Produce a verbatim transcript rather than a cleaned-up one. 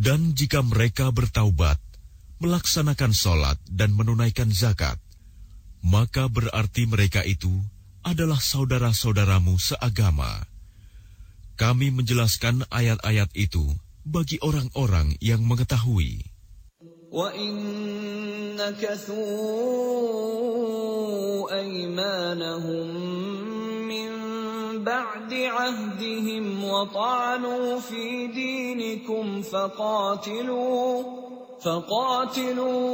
Dan jika mereka bertaubat, melaksanakan sholat dan menunaikan zakat, maka berarti mereka itu adalah saudara-saudaramu seagama. Kami menjelaskan ayat-ayat itu bagi orang-orang yang mengetahui. وَإِن نَكَثُوا أَيْمَانَهُم مِّن بَعْدِ عَهْدِهِمْ وَطَعَنُوا فِي دِينِكُمْ فَقَاتِلُوا فَقَاتِلُوا